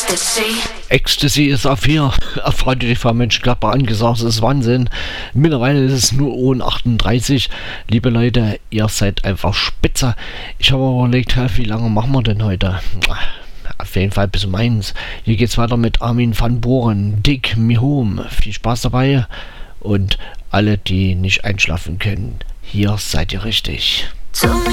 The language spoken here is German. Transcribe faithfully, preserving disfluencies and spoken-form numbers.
Ecstasy ist auf hier. Freunde, die Frau Mönchengladbach angesagt, das ist Wahnsinn. Mittlerweile ist es nur Uhr achtunddreißig. Liebe Leute, ihr seid einfach spitze. Ich habe überlegt, wie lange machen wir denn heute? Auf jeden Fall bis um eins. Hier geht's weiter mit Armin van Buuren, Dig Me Home. Viel Spaß dabei. Und alle, die nicht einschlafen können, hier seid ihr richtig.